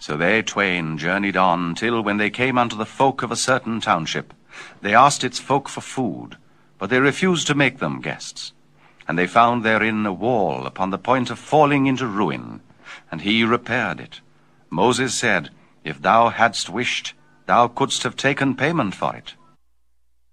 So they twain journeyed on, till when they came unto the folk of a certain township, they asked its folk for food, but they refused to make them guests. And they found therein a wall upon the point of falling into ruin, and he repaired it. Moses said, If thou hadst wished, thou couldst have taken payment for it.